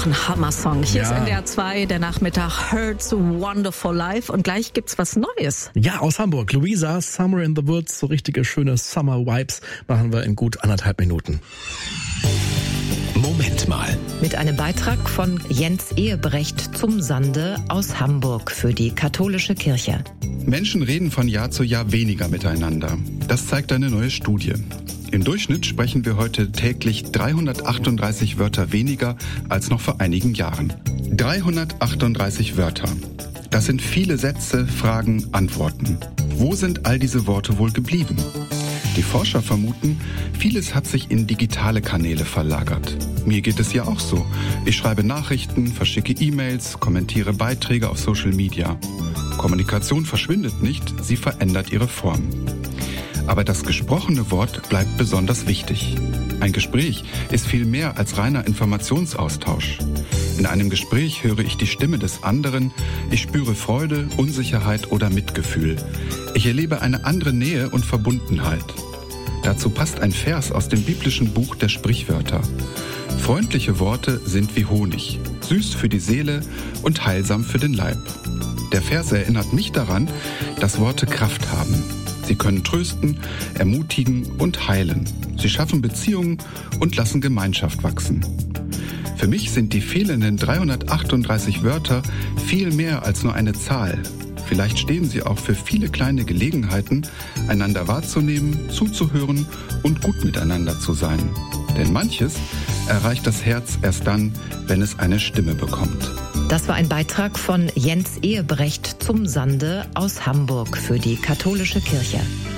doch ein Hammer-Song. Hier ist Ja. NDR 2, der Nachmittag Hurts Wonderful Life und gleich gibt's was Neues. Ja, aus Hamburg. Luisa, Summer in the Woods, so richtige schöne Summer-Vibes machen wir in gut 1,5 Minuten. Moment mal. Mit einem Beitrag von Jens Ehebrecht zum Sande aus Hamburg für die katholische Kirche. Menschen reden von Jahr zu Jahr weniger miteinander. Das zeigt eine neue Studie. Im Durchschnitt sprechen wir heute täglich 338 Wörter weniger als noch vor einigen Jahren. 338 Wörter. Das sind viele Sätze, Fragen, Antworten. Wo sind all diese Worte wohl geblieben? Die Forscher vermuten, vieles hat sich in digitale Kanäle verlagert. Mir geht es ja auch so. Ich schreibe Nachrichten, verschicke E-Mails, kommentiere Beiträge auf Social Media. Kommunikation verschwindet nicht, sie verändert ihre Form. Aber das gesprochene Wort bleibt besonders wichtig. Ein Gespräch ist viel mehr als reiner Informationsaustausch. In einem Gespräch höre ich die Stimme des anderen, ich spüre Freude, Unsicherheit oder Mitgefühl. Ich erlebe eine andere Nähe und Verbundenheit. Dazu passt ein Vers aus dem biblischen Buch der Sprichwörter. Freundliche Worte sind wie Honig, süß für die Seele und heilsam für den Leib. Der Vers erinnert mich daran, dass Worte Kraft haben. Sie können trösten, ermutigen und heilen. Sie schaffen Beziehungen und lassen Gemeinschaft wachsen. Für mich sind die fehlenden 338 Wörter viel mehr als nur eine Zahl. Vielleicht stehen sie auch für viele kleine Gelegenheiten, einander wahrzunehmen, zuzuhören und gut miteinander zu sein. Denn manches erreicht das Herz erst dann, wenn es eine Stimme bekommt. Das war ein Beitrag von Jens Ehebrecht zum Sande aus Hamburg für die katholische Kirche.